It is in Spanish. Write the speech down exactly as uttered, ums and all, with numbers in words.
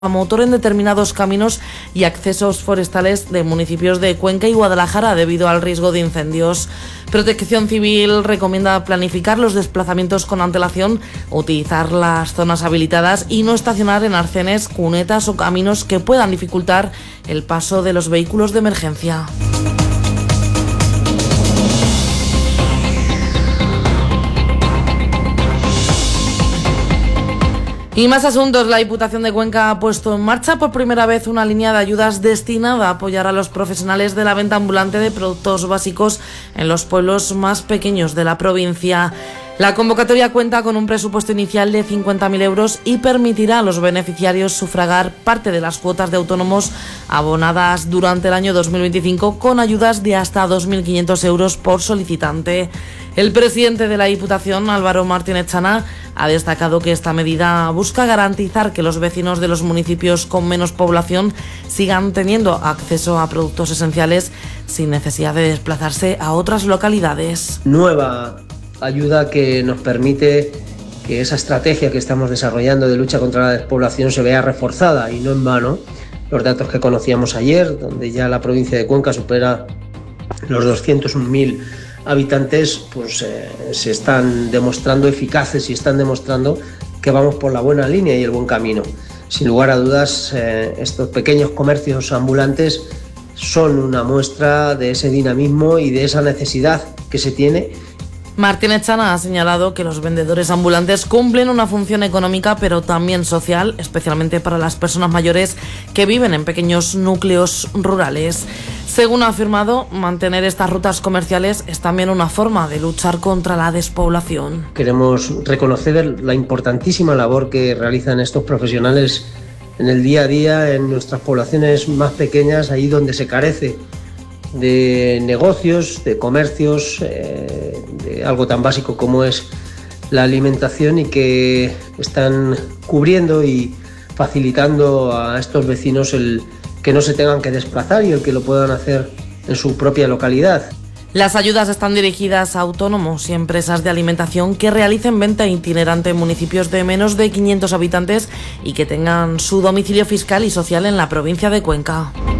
a motor en determinados caminos y accesos forestales de municipios de Cuenca y Guadalajara debido al riesgo de incendios. Protección Civil recomienda planificar los desplazamientos con antelación, utilizar las zonas habilitadas y no estacionar en arcenes, cunetas o caminos que puedan dificultar el paso de los vehículos de emergencia. Y más asuntos. La Diputación de Cuenca ha puesto en marcha por primera vez una línea de ayudas destinada a apoyar a los profesionales de la venta ambulante de productos básicos en los pueblos más pequeños de la provincia. La convocatoria cuenta con un presupuesto inicial de cincuenta mil euros y permitirá a los beneficiarios sufragar parte de las cuotas de autónomos abonadas durante el año dos mil veinticinco con ayudas de hasta dos mil quinientos euros por solicitante. El presidente de la Diputación, Álvaro Martínez Chana, ha destacado que esta medida busca garantizar que los vecinos de los municipios con menos población sigan teniendo acceso a productos esenciales sin necesidad de desplazarse a otras localidades. Nueva ayuda que nos permite que esa estrategia que estamos desarrollando de lucha contra la despoblación se vea reforzada, y no en vano los datos que conocíamos ayer, donde ya la provincia de Cuenca supera los doscientos un mil habitantes, pues eh, se están demostrando eficaces y están demostrando que vamos por la buena línea y el buen camino. Sin lugar a dudas, eh, estos pequeños comercios ambulantes son una muestra de ese dinamismo y de esa necesidad que se tiene. Martínez Chana ha señalado que los vendedores ambulantes cumplen una función económica pero también social, especialmente para las personas mayores que viven en pequeños núcleos rurales. Según ha afirmado, mantener estas rutas comerciales es también una forma de luchar contra la despoblación. Queremos reconocer la importantísima labor que realizan estos profesionales en el día a día en nuestras poblaciones más pequeñas, ahí donde se carece de negocios, de comercios, eh, de algo tan básico como es la alimentación, y que están cubriendo y facilitando a estos vecinos el que no se tengan que desplazar y el que lo puedan hacer en su propia localidad. Las ayudas están dirigidas a autónomos y empresas de alimentación que realicen venta itinerante en municipios de menos de quinientos habitantes y que tengan su domicilio fiscal y social en la provincia de Cuenca.